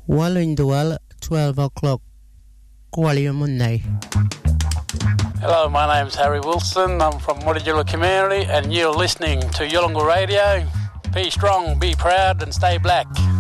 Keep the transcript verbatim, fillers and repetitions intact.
Well in the well, twelve o'clock. Qualia Monday. Hello, my name's Harry Wilson. I'm from Mutijula community and you're listening to Yolngu Radio. Be strong, be proud and stay black.